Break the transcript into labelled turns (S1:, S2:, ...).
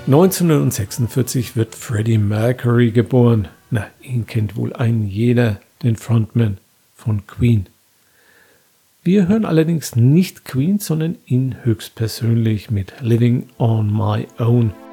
S1: 1946 wird Freddie Mercury geboren. Na, ihn kennt wohl ein jeder, den Frontman von Queen. Wir hören allerdings nicht Queen, sondern ihn höchstpersönlich mit Living on My Own.